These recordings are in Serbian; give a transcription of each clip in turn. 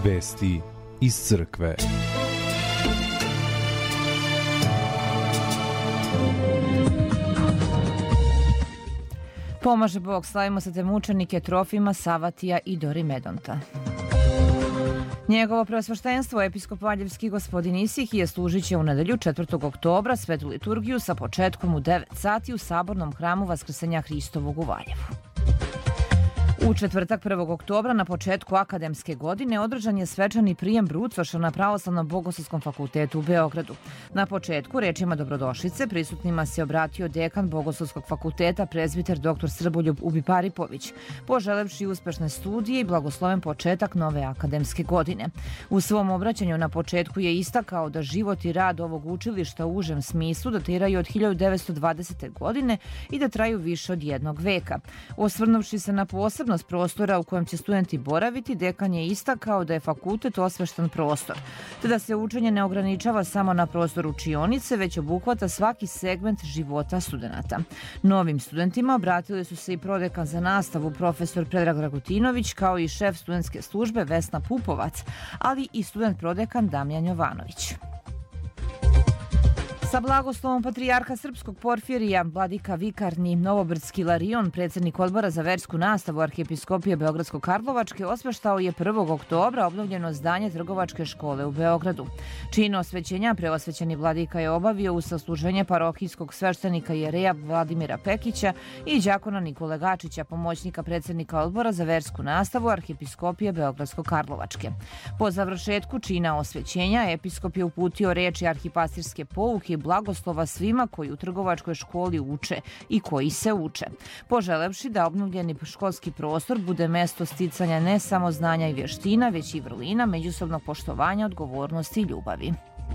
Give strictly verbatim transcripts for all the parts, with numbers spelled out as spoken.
Vesti iz crkve. Pomaže Bog, slavimo sa te mučenike Trofima, Savatija i Dorimedonta. Njegovo preosveštenstvo, episkop Valjevski gospodin Isihije, služit će u nedelju četvrtog oktobra svetu liturgiju sa početkom u devet sati u Sabornom hramu Vaskrsenja Hristovog u Valjevu. U četvrtak prvog oktobra na početku akademske godine održan je svečani prijem brucoša na Pravoslavnom bogoslovskom fakultetu u Beogradu. Na početku, rečima dobrodošlice, prisutnima se obratio dekan Bogoslovskog fakulteta prezbiter dr Srboljub Ubiparipović, poželevši uspešne studije i blagosloven početak nove akademske godine. U svom obraćanju na početku je istakao da život i rad ovog učilišta u užem smislu datiraju od hiljadu devetsto dvadesete. godine i da traju više od jednog veka. Osvrnuvši se na posebno prostora u kojem će studenti boraviti, dekan je istakao da je fakultet osveštan prostor, te da se učenje ne ograničava samo na prostor učionice, već obuhvata svaki segment života studenata. Novim studentima obratili su se i prodekan za nastavu profesor Predrag Dragutinović, kao i šef studentske službe Vesna Pupovac, ali i student prodekan Damjan Jovanović. Sa blagoslovom patrijarha srpskog Porfirija, vladika Vikarni Novobrdski Ilarion, predsjednik odbora za versku nastavu Arhijepiskopije Beogradsko-Karlovačke, osveštao je prvog oktobra obnovljeno zdanje Trgovačke škole u Beogradu. Čin osvećenja preosvećeni vladika je obavio u sasluženje parohijskog sveštenika jereja Vladimira Pekića i đakona Nikole Gačića, pomoćnika predsjednika odbora za versku nastavu Arhijepiskopije Beogradsko-Karlovačke. Po završetku čina osvećenja, episkop je uputio reči arhipastirske pouke i blagoslova svima koji u Trgovačkoj školi uče i koji se uče, poželevši da obnovljeni školski prostor bude mesto sticanja ne samo znanja i vještina, već i vrlina međusobnog poštovanja, odgovornosti i ljubavi.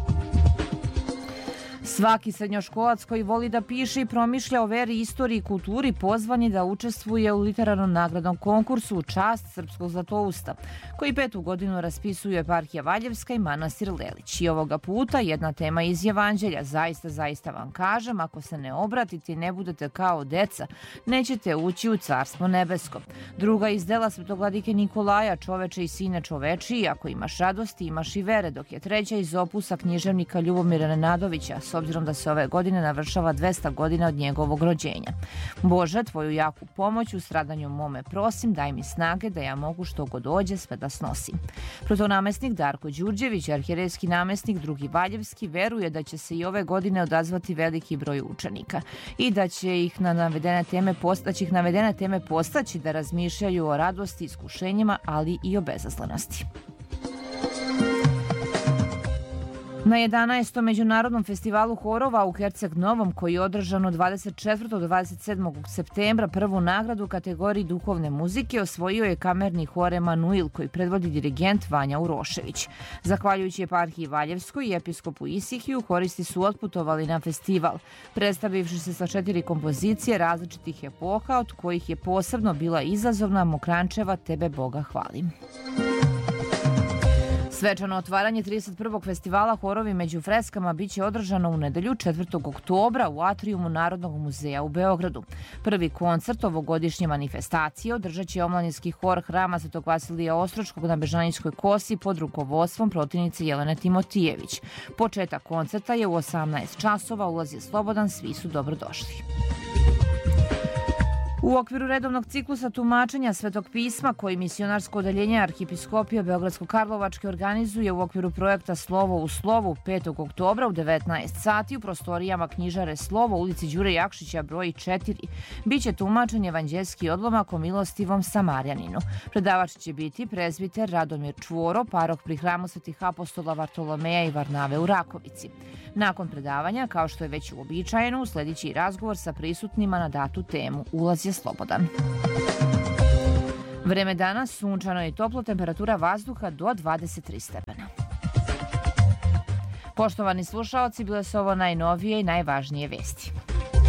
Svaki srednjoškolac koji voli da piše i promišlja o veri, istoriji i kulturi pozvan je da učestvuje u literarnom nagradnom konkursu u čast Srpskog Zlatousta, koji petu godinu raspisuje eparhija Valjevska i manastir Lelić. I ovoga puta jedna tema iz Evanđelja: zaista, zaista vam kažem, ako se ne obratite i ne budete kao deca, nećete ući u carstvo nebesko. Druga iz dela svetog vladike Nikolaja: čoveče i sine čovečiji, ako imaš radosti, imaš i vere, dok je treća iz opusa književnika Ljubomira Nenadovića, s obzirom da se ove godine navršava dvesta godina od njegovog rođenja. Bože, tvoju jaku pomoć u stradanju mome prosim, daj mi snage da ja mogu što god dođe sve da snosim. Protonamestnik Darko Đurđević, arhijerejski namestnik drugi Valjevski, veruje da će se i ove godine odazvati veliki broj učenika i da će ih na navedene teme postaći, ih navedene teme postaći da razmišljaju o radosti, iskušenjima, ali i o bezazlenosti. Na jedanaestom međunarodnom festivalu horova u Herceg Novom, koji je održan od dvadeset četvrtog do dvadeset sedmog septembra, prvu nagradu u kategoriji duhovne muzike osvojio je kamerni hor Emanuil, koji predvodi dirigent Vanja Urošević. Zahvaljujući eparhiji Valjevskoj i episkopu Isihiju, horisti su otputovali na festival, predstavivši se sa četiri kompozicije različitih epoha, od kojih je posebno bila izazovna Mokrančeva Tebe Boga hvalim. Svečano otvaranje trideset prvog festivala Horovi među freskama biće održano u nedelju četvrtog oktobra u atrijumu Narodnog muzeja u Beogradu. Prvi koncert ovogodišnje manifestacije održat će omladinski hor Hrama Svetog Vasilija Ostroškog na Bežanijskoj kosi pod rukovodstvom protivnice Jelene Timotijević. Početak koncerta je u osamnaest časova, ulaz je slobodan, svi su dobrodošli. U okviru redovnog ciklusa tumačenja Svetog pisma, koji misionarsko odeljenje Arhijepiskopije Beogradsko-Karlovačke organizuje u okviru projekta Slovo u slovu petog oktobra u devetnaest sati u prostorijama knjižare Slovo, ulici Đure Jakšića broj četiri, biće tumačen evanđeljski odlomak o milostivom Samarjaninu. Predavač će biti prezbiter Radomir Čvoro, parok pri hramu Svetih apostola Vartolomeja i Varnave u Rakovici. Nakon predavanja, kao što je već uobičajeno, usledit će i razgovor sa prisutnima na datu temu. Ulaz je slobodan. Vreme danas sunčano i toplo, temperatura vazduha do dvadeset tri stepena. Poštovani slušaoci, bile su ovo najnovije i najvažnije vesti.